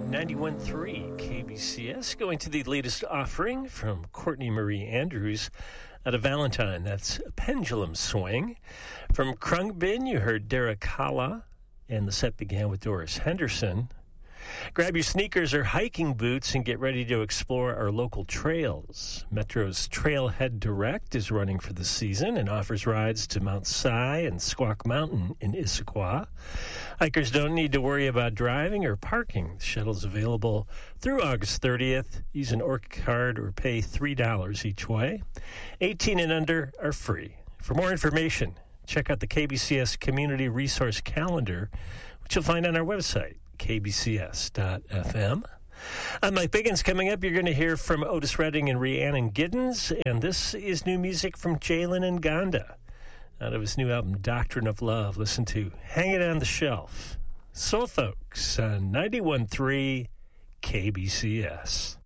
91.3 KBCS, going to the latest offering from Courtney Marie Andrews out of Valentine. That's Pendulum Swing. From Krungbin, you heard Derek Halla, and the set began with Doris Henderson. Grab your sneakers or hiking boots and get ready to explore our local trails. Metro's Trailhead Direct is running for the season and offers rides to Mount Si and Squaw Mountain in Issaquah. Hikers don't need to worry about driving or parking. The shuttle's available through August 30th. Use an ORC card or pay $3 each way. 18 and under are free. For more information, check out the KBCS Community Resource Calendar, which you'll find on our website, kbcs.fm. I'm Mike Biggins. Coming up, you're going to hear from Otis Redding and Rhiannon Giddens, and this is new music from Jalen and Gonda out of his new album, Doctrine of Love. Listen to Hang It on the Shelf. Soul Folks on 91.3 KBCS.